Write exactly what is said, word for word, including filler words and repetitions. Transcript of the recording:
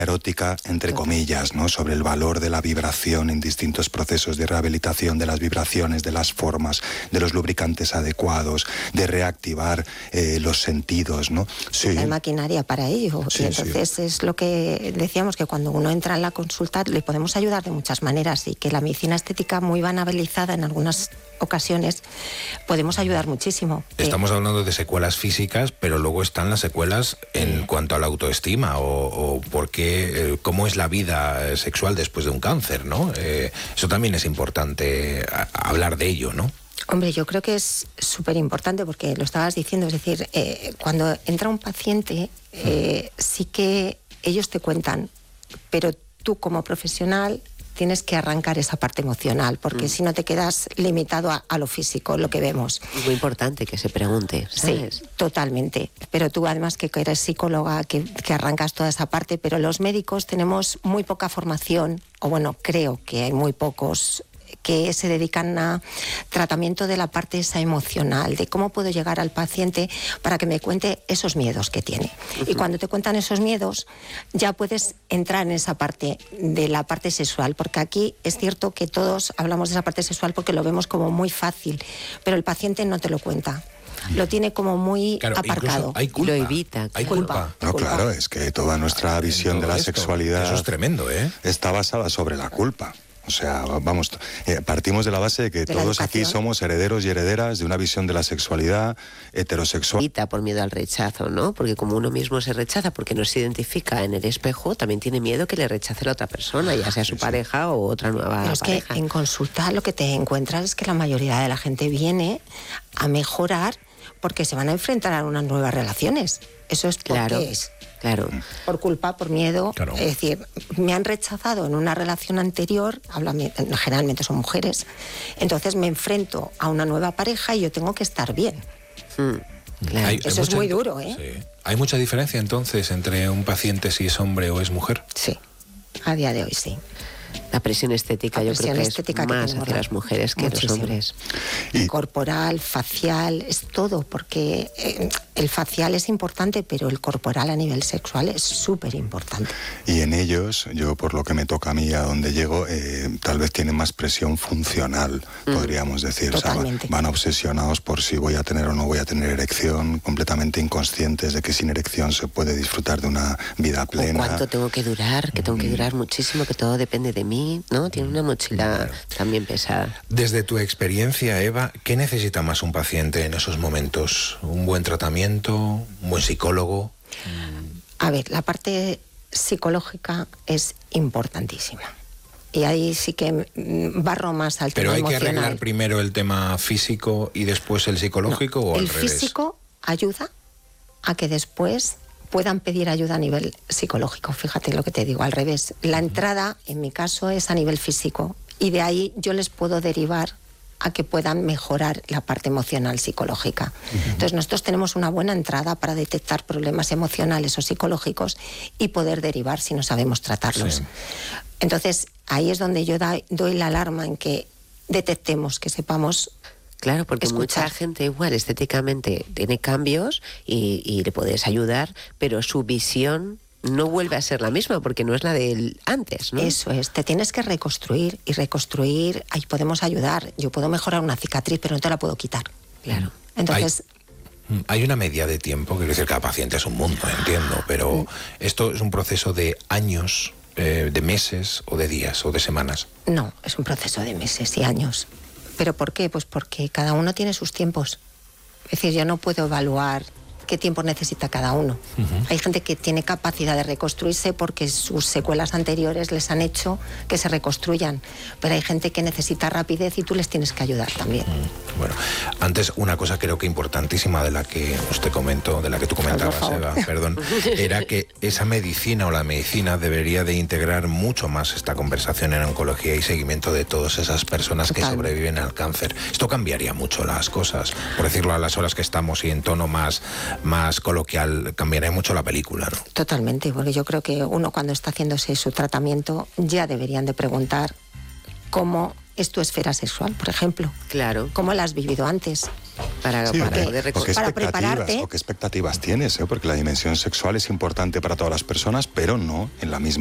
erótica, entre comillas, ¿no? Sobre el valor de la vibración en distintos procesos de rehabilitación, de las vibraciones, de las formas, de los lubricantes adecuados, de reactivar eh, los sentidos, ¿no? Sí. Hay maquinaria para ello. Sí, y entonces sí. Es lo que decíamos, que cuando uno entra en la consulta le podemos ayudar de muchas maneras, y que la medicina estética, muy banalizada en algunas ocasiones, podemos ayudar muchísimo. Estamos eh, hablando de secuelas físicas, pero luego están las secuelas en cuanto a la autoestima, o, o por qué, eh, cómo es la vida sexual después de un cáncer, ¿no? Eh, eso también es importante a, a hablar de ello, ¿no? Hombre, yo creo que es súper importante, porque lo estabas diciendo, es decir, eh, cuando entra un paciente, eh, sí que ellos te cuentan, pero tú como profesional tienes que arrancar esa parte emocional, porque mm. si no te quedas limitado a, a lo físico, lo que vemos. Es muy importante que se pregunte, ¿sabes? Sí, totalmente. Pero tú, además, que eres psicóloga, que, que arrancas toda esa parte, pero los médicos tenemos muy poca formación, o bueno, creo que hay muy pocos que se dedican a tratamiento de la parte esa emocional, de cómo puedo llegar al paciente para que me cuente esos miedos que tiene. Uh-huh. Y cuando te cuentan esos miedos, ya puedes entrar en esa parte de la parte sexual, porque aquí es cierto que todos hablamos de esa parte sexual porque lo vemos como muy fácil, pero el paciente no te lo cuenta. Lo tiene como muy claro, aparcado. Hay culpa. Lo evita. Hay culpa. No, claro, es que toda nuestra visión de la esto, sexualidad... Eso es tremendo, ¿eh? Está basada sobre la culpa. O sea, vamos, eh, partimos de la base de que de todos aquí somos herederos y herederas de una visión de la sexualidad heterosexual. Por miedo al rechazo, ¿no? Porque como uno mismo se rechaza porque no se identifica en el espejo, también tiene miedo que le rechace la otra persona, ya sea su sí, pareja sí. o otra nueva Pero es pareja. Que en consulta lo que te encuentras es que la mayoría de la gente viene a mejorar porque se van a enfrentar a unas nuevas relaciones. Eso es porque claro. es... Claro. Por culpa, por miedo. Claro. Es decir, me han rechazado en una relación anterior, generalmente son mujeres, entonces me enfrento a una nueva pareja y yo tengo que estar bien. Mm, claro. hay, Eso hay es mucha, muy duro, ¿eh? Sí. ¿Hay mucha diferencia entonces entre un paciente si es hombre o es mujer? Sí, a día de hoy sí. La presión estética, la yo presión creo que estética es que más hacia las mujeres que muchísimo. Los hombres. Y corporal, facial, es todo, porque eh, el facial es importante, pero el corporal a nivel sexual es súper importante. Y en ellos, yo por lo que me toca a mí, a donde llego, eh, tal vez tienen más presión funcional, mm. podríamos decir. Totalmente. O sea, van obsesionados por si voy a tener o no voy a tener erección, completamente inconscientes de que sin erección se puede disfrutar de una vida plena. O cuánto tengo que durar, que tengo que durar muchísimo, que todo depende de mí, ¿no? Tiene una mochila también pesada. Desde tu experiencia, Eva, ¿qué necesita más un paciente en esos momentos? ¿Un buen tratamiento? ¿Un buen psicólogo? A ver, la parte psicológica es importantísima. Y ahí sí que barro más al Pero tema hay emocional. que arreglar primero el tema físico y después el psicológico, no, o al el revés. El físico ayuda a que después puedan pedir ayuda a nivel psicológico. Fíjate lo que te digo, al revés. La entrada, en mi caso, es a nivel físico. Y de ahí yo les puedo derivar a que puedan mejorar la parte emocional psicológica. Uh-huh. Entonces nosotros tenemos una buena entrada para detectar problemas emocionales o psicológicos y poder derivar si no sabemos tratarlos. Sí. Entonces ahí es donde yo da, doy la alarma en que detectemos, que sepamos. Claro, porque escuchar. Mucha gente igual estéticamente tiene cambios y, y le puedes ayudar, pero su visión no vuelve a ser la misma porque no es la de antes, ¿no? Eso es, te tienes que reconstruir y reconstruir, ahí podemos ayudar. Yo puedo mejorar una cicatriz, pero no te la puedo quitar. Claro. Entonces... Hay, hay una media de tiempo, quiero decir, cada paciente es un mundo, entiendo, pero esto es un proceso de años, eh, de meses o de días o de semanas. No, es un proceso de meses y años. ¿Pero por qué? Pues porque cada uno tiene sus tiempos. Es decir, yo no puedo evaluar qué tiempo necesita cada uno. Uh-huh. Hay gente que tiene capacidad de reconstruirse porque sus secuelas anteriores les han hecho que se reconstruyan, pero hay gente que necesita rapidez y tú les tienes que ayudar también. Uh-huh. Bueno, antes una cosa creo que importantísima de la que usted comentó, de la que tú comentabas, Eva, perdón, era que esa medicina o la medicina debería de integrar mucho más esta conversación en oncología y seguimiento de todas esas personas Total. que sobreviven al cáncer. Esto cambiaría mucho las cosas, por decirlo a las horas que estamos y en tono más más coloquial, cambiaría mucho la película, ¿no? Totalmente, porque yo creo que uno cuando está haciéndose su tratamiento ya deberían de preguntar cómo es tu esfera sexual, por ejemplo. Claro. ¿Cómo la has vivido antes? para, sí, para o, poder o qué para expectativas, prepararte. o qué expectativas tienes, ¿eh? Porque la dimensión sexual es importante para todas las personas, pero no en la misma